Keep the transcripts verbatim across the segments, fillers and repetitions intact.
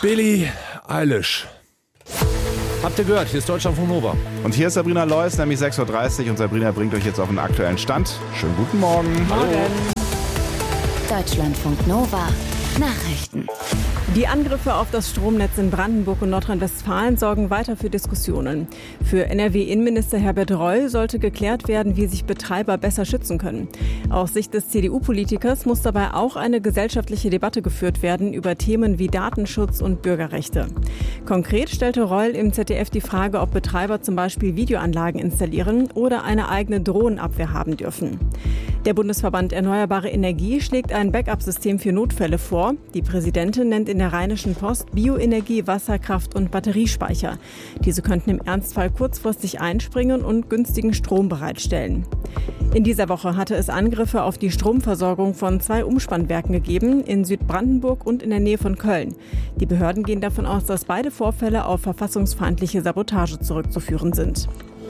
Billie Eilish. Habt ihr gehört, hier ist Deutschlandfunk Nova. Und hier ist Sabrina Lois, nämlich sechs Uhr dreißig und Sabrina bringt euch jetzt auf den aktuellen Stand. Schönen guten Morgen. Morgen. Deutschlandfunk Nova. Nachrichten. Die Angriffe auf das Stromnetz in Brandenburg und Nordrhein-Westfalen sorgen weiter für Diskussionen. Für N R W-Innenminister Herbert Reul sollte geklärt werden, wie sich Betreiber besser schützen können. Aus Sicht des C D U-Politikers muss dabei auch eine gesellschaftliche Debatte geführt werden über Themen wie Datenschutz und Bürgerrechte. Konkret stellte Reul im Z D F die Frage, ob Betreiber zum Beispiel Videoanlagen installieren oder eine eigene Drohnenabwehr haben dürfen. Der Bundesverband Erneuerbare Energie schlägt ein Backup-System für Notfälle vor. Die Präsidentin nennt in der Rheinischen Post Bioenergie, Wasserkraft und Batteriespeicher. Diese könnten im Ernstfall kurzfristig einspringen und günstigen Strom bereitstellen. In dieser Woche hatte es Angriffe auf die Stromversorgung von zwei Umspannwerken gegeben, in Südbrandenburg und in der Nähe von Köln. Die Behörden gehen davon aus, dass beide Vorfälle auf verfassungsfeindliche Sabotage zurückzuführen sind.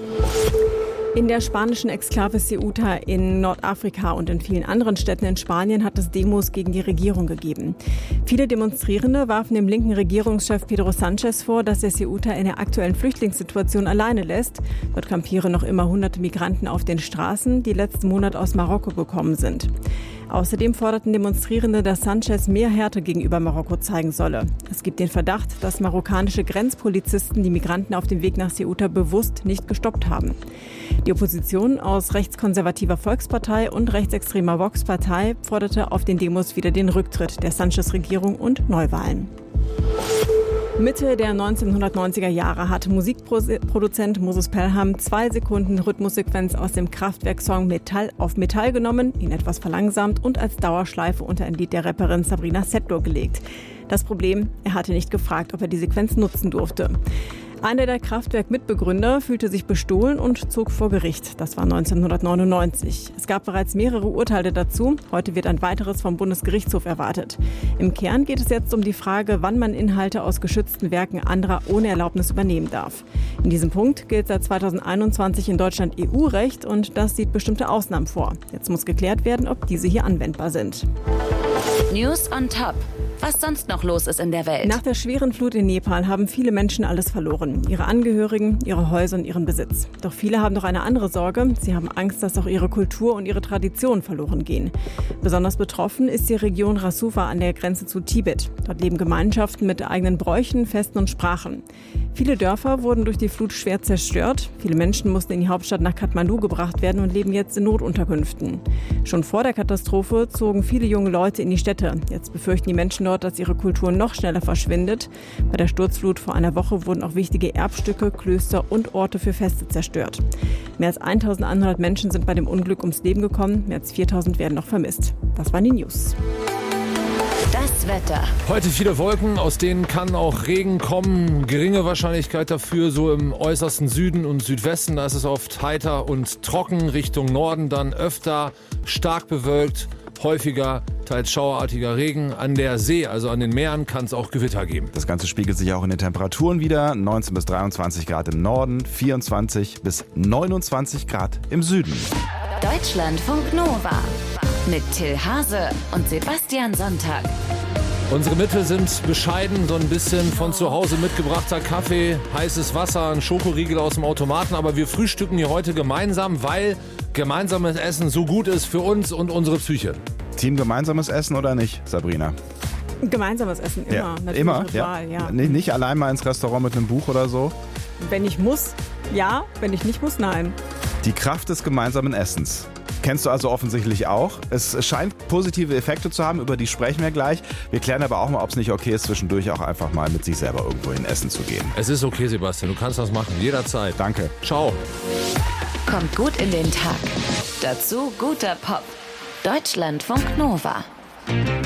In der spanischen Exklave Ceuta in Nordafrika und in vielen anderen Städten in Spanien hat es Demos gegen die Regierung gegeben. Viele Demonstrierende warfen dem linken Regierungschef Pedro Sánchez vor, dass er Ceuta in der aktuellen Flüchtlingssituation alleine lässt. Dort kampieren noch immer hunderte Migranten auf den Straßen, die letzten Monat aus Marokko gekommen sind. Außerdem forderten Demonstrierende, dass Sánchez mehr Härte gegenüber Marokko zeigen solle. Es gibt den Verdacht, dass marokkanische Grenzpolizisten die Migranten auf dem Weg nach Ceuta bewusst nicht gestoppt haben. Die Opposition aus rechtskonservativer Volkspartei und rechtsextremer Vox-Partei forderte auf den Demos wieder den Rücktritt der Sánchez-Regierung und Neuwahlen. Mitte der neunzehnhundertneunziger Jahre hat Musikproduzent Moses Pelham zwei Sekunden Rhythmussequenz aus dem Kraftwerk-Song Metall auf Metall genommen, ihn etwas verlangsamt und als Dauerschleife unter ein Lied der Rapperin Sabrina Settler gelegt. Das Problem, er hatte nicht gefragt, ob er die Sequenz nutzen durfte. Einer der Kraftwerk-Mitbegründer fühlte sich bestohlen und zog vor Gericht. Das war neunzehnhundertneunundneunzig. Es gab bereits mehrere Urteile dazu. Heute wird ein weiteres vom Bundesgerichtshof erwartet. Im Kern geht es jetzt um die Frage, wann man Inhalte aus geschützten Werken anderer ohne Erlaubnis übernehmen darf. In diesem Punkt gilt seit zweitausendeinundzwanzig in Deutschland E U-Recht und das sieht bestimmte Ausnahmen vor. Jetzt muss geklärt werden, ob diese hier anwendbar sind. News on Top. Was sonst noch los ist in der Welt. Nach der schweren Flut in Nepal haben viele Menschen alles verloren. Ihre Angehörigen, ihre Häuser und ihren Besitz. Doch viele haben noch eine andere Sorge. Sie haben Angst, dass auch ihre Kultur und ihre Traditionen verloren gehen. Besonders betroffen ist die Region Rasuwa an der Grenze zu Tibet. Dort leben Gemeinschaften mit eigenen Bräuchen, Festen und Sprachen. Viele Dörfer wurden durch die Flut schwer zerstört. Viele Menschen mussten in die Hauptstadt nach Kathmandu gebracht werden und leben jetzt in Notunterkünften. Schon vor der Katastrophe zogen viele junge Leute in die Städte. Jetzt befürchten die Menschen dort, dass ihre Kultur noch schneller verschwindet. Bei der Sturzflut vor einer Woche wurden auch wichtige Erbstücke, Klöster und Orte für Feste zerstört. Mehr als eintausendeinhundert Menschen sind bei dem Unglück ums Leben gekommen. Mehr als viertausend werden noch vermisst. Das waren die News. Das Wetter. Heute viele Wolken, aus denen kann auch Regen kommen. Geringe Wahrscheinlichkeit dafür, so im äußersten Süden und Südwesten. Da ist es oft heiter und trocken. Richtung Norden dann öfter stark bewölkt, häufiger, teils schauerartiger Regen. An der See, also an den Meeren, kann es auch Gewitter geben. Das Ganze spiegelt sich auch in den Temperaturen wieder. neunzehn bis dreiundzwanzig Grad im Norden, vierundzwanzig bis neunundzwanzig Grad im Süden. Deutschlandfunk Nova mit Till Hase und Sebastian Sonntag. Unsere Mittel sind bescheiden, so ein bisschen von zu Hause mitgebrachter Kaffee, heißes Wasser, ein Schokoriegel aus dem Automaten. Aber wir frühstücken hier heute gemeinsam, weil gemeinsames Essen so gut ist für uns und unsere Psyche. Team gemeinsames Essen oder nicht, Sabrina? Gemeinsames Essen, immer. Ja, natürlich immer, Ritual, ja. ja. Nicht, nicht allein mal ins Restaurant mit einem Buch oder so? Wenn ich muss, ja. Wenn ich nicht muss, nein. Die Kraft des gemeinsamen Essens. Kennst du also offensichtlich auch. Es scheint positive Effekte zu haben, über die sprechen wir gleich. Wir klären aber auch mal, ob es nicht okay ist, zwischendurch auch einfach mal mit sich selber irgendwo hin essen zu gehen. Es ist okay, Sebastian, du kannst das machen, jederzeit. Danke. Ciao. Kommt gut in den Tag. Dazu guter Pop. Deutschlandfunk Nova.